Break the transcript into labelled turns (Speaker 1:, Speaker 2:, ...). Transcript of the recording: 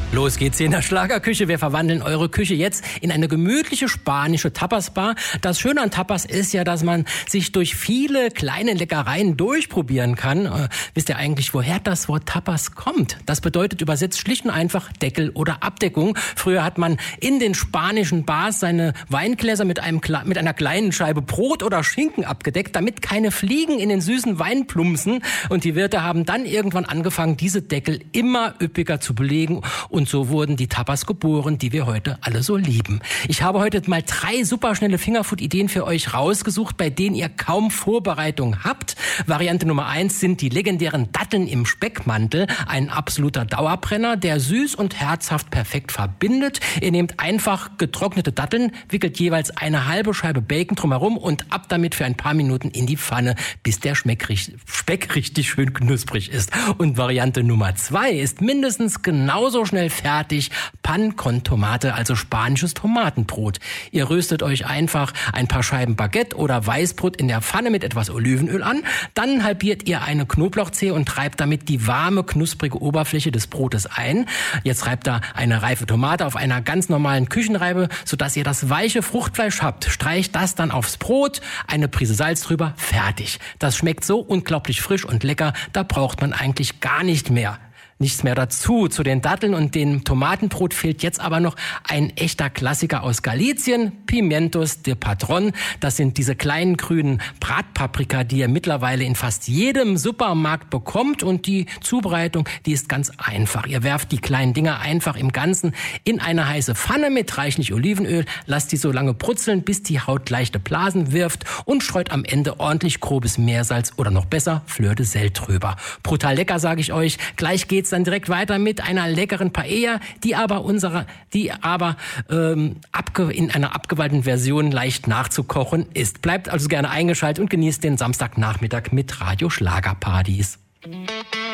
Speaker 1: Los geht's hier in der Schlagerküche. Wir verwandeln eure Küche jetzt in eine gemütliche spanische Tapas-Bar. Das Schöne an Tapas ist ja, dass man sich durch viele kleine Leckereien durchprobieren kann. Wisst ihr eigentlich, woher das Wort Tapas kommt? Das bedeutet übersetzt schlicht und einfach Deckel oder Abdeckung. Früher hat man in den spanischen Bars seine Weingläser mit einer kleinen Scheibe Brot oder Schinken abgedeckt, damit keine Fliegen in den süßen Wein plumpsen. Und die Wirte haben dann irgendwann angefangen, diese Deckel immer üppiger zu belegen. Und so wurden die Tapas geboren, die wir heute alle so lieben. Ich habe heute mal 3 superschnelle Fingerfood-Ideen für euch rausgesucht, bei denen ihr kaum Vorbereitung habt. Variante Nummer 1 sind die legendären Datteln im Speckmantel. Ein absoluter Dauerbrenner, der süß und herzhaft perfekt verbindet. Ihr nehmt einfach getrocknete Datteln, wickelt jeweils eine halbe Scheibe Bacon drumherum und ab damit für ein paar Minuten in die Pfanne, bis der Speck richtig schön knusprig ist. Und Variante Nummer 2 ist mindestens genauso schnell fertig. Pan con Tomate, also spanisches Tomatenbrot. Ihr röstet euch einfach ein paar Scheiben Baguette oder Weißbrot in der Pfanne mit etwas Olivenöl an. Dann halbiert ihr eine Knoblauchzehe und treibt damit die warme, knusprige Oberfläche des Brotes ein. Jetzt reibt da eine reife Tomate auf einer ganz normalen Küchenreibe, sodass ihr das weiche Fruchtfleisch habt. Streicht das dann aufs Brot, eine Prise Salz drüber, fertig. Das schmeckt so unglaublich frisch und lecker, da braucht man eigentlich gar nichts mehr dazu. Zu den Datteln und dem Tomatenbrot fehlt jetzt aber noch ein echter Klassiker aus Galicien, Pimientos de Patron. Das sind diese kleinen grünen Bratpaprika, die ihr mittlerweile in fast jedem Supermarkt bekommt. Und die Zubereitung, die ist ganz einfach. Ihr werft die kleinen Dinger einfach im Ganzen in eine heiße Pfanne mit reichlich Olivenöl, lasst die so lange brutzeln, bis die Haut leichte Blasen wirft und streut am Ende ordentlich grobes Meersalz oder noch besser Fleur de Sel drüber. Brutal lecker, sage ich euch. Gleich geht's dann direkt weiter mit einer leckeren Paella, die aber in einer abgewandelten Version leicht nachzukochen ist. Bleibt also gerne eingeschaltet und genießt den Samstagnachmittag mit Radio Schlagerparadies.